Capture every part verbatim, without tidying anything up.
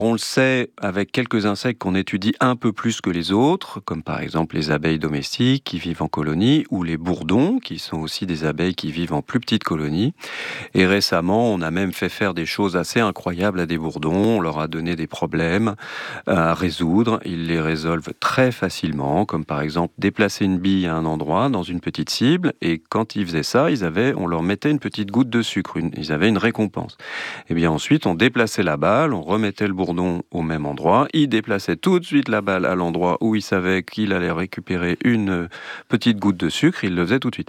On le sait avec quelques insectes qu'on étudie un peu plus que les autres, comme par exemple les abeilles domestiques qui vivent en colonie, ou les bourdons, qui sont aussi des abeilles qui vivent en plus petites colonies. Et récemment, on a même fait faire des choses assez incroyables à des bourdons. On leur a donné des problèmes à résoudre. Ils les résolvent très facilement, comme par exemple déplacer une bille à un endroit dans une petite cible. Et quand ils faisaient ça, ils avaient, on leur mettait une petite goutte de sucre. Une, ils avaient une récompense. Et bien ensuite, on déplaçait la balle, on remettait le bourdon au même endroit. Il déplaçait tout de suite la balle à l'endroit où il savait qu'il allait récupérer une petite goutte de sucre. Il le faisait tout de suite.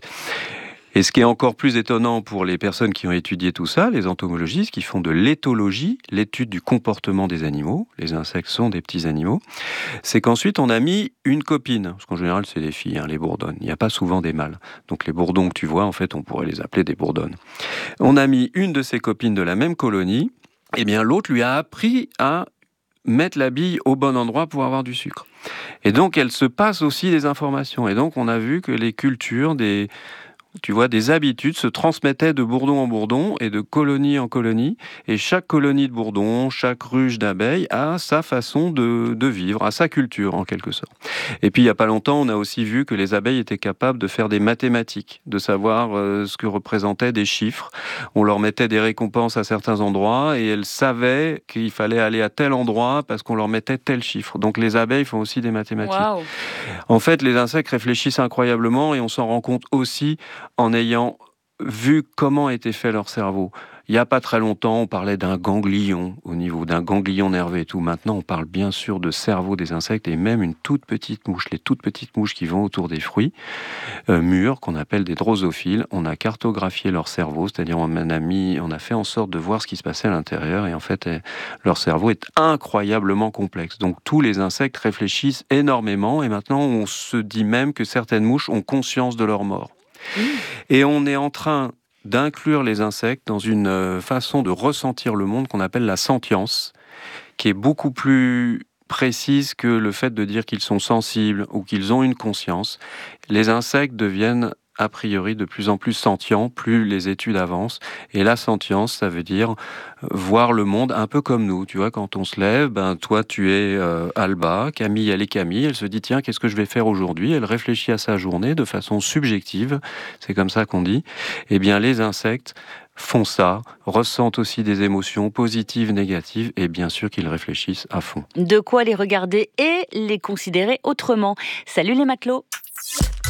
Et ce qui est encore plus étonnant pour les personnes qui ont étudié tout ça, les entomologistes qui font de l'éthologie, l'étude du comportement des animaux, les insectes sont des petits animaux, c'est qu'ensuite on a mis une copine, parce qu'en général c'est des filles, hein, les bourdonnes, il n'y a pas souvent des mâles. Donc les bourdons que tu vois, en fait on pourrait les appeler des bourdonnes. On a mis une de ces copines de la même colonie, et bien l'autre lui a appris à mettre la bille au bon endroit pour avoir du sucre. Et donc elle se passe aussi des informations, et donc on a vu que les cultures des tu vois, des habitudes se transmettaient de bourdon en bourdon et de colonie en colonie. Et chaque colonie de bourdon, chaque ruche d'abeilles a sa façon de, de vivre, a sa culture en quelque sorte. Et puis il n'y a pas longtemps, on a aussi vu que les abeilles étaient capables de faire des mathématiques, de savoir euh, ce que représentaient des chiffres. On leur mettait des récompenses à certains endroits et elles savaient qu'il fallait aller à tel endroit parce qu'on leur mettait tel chiffre. Donc les abeilles font aussi des mathématiques. Waouh! En fait, les insectes réfléchissent incroyablement et on s'en rend compte aussi en ayant vu comment était fait leur cerveau. Il n'y a pas très longtemps, on parlait d'un ganglion au niveau d'un ganglion nerveux et tout. Maintenant, on parle bien sûr de cerveau des insectes et même une toute petite mouche, les toutes petites mouches qui vont autour des fruits euh, mûrs, qu'on appelle des drosophiles. On a cartographié leur cerveau, c'est-à-dire on a mis, on a fait en sorte de voir ce qui se passait à l'intérieur et en fait, eh, leur cerveau est incroyablement complexe. Donc tous les insectes réfléchissent énormément et maintenant on se dit même que certaines mouches ont conscience de leur mort. Mmh. Et on est en train d'inclure les insectes dans une euh, façon de ressentir le monde qu'on appelle la sentience, qui est beaucoup plus précise que le fait de dire qu'ils sont sensibles ou qu'ils ont une conscience. Les insectes deviennent a priori de plus en plus sentients, plus les études avancent. Et la sentience, ça veut dire voir le monde un peu comme nous. Tu vois, quand on se lève, ben, toi, tu es euh, Alba, Camille, elle est Camille. Elle se dit, tiens, qu'est-ce que je vais faire aujourd'hui? Elle réfléchit à sa journée de façon subjective. C'est comme ça qu'on dit. Eh bien, les insectes font ça, ressentent aussi des émotions positives, négatives, et bien sûr qu'ils réfléchissent à fond. De quoi les regarder et les considérer autrement. Salut les matelots!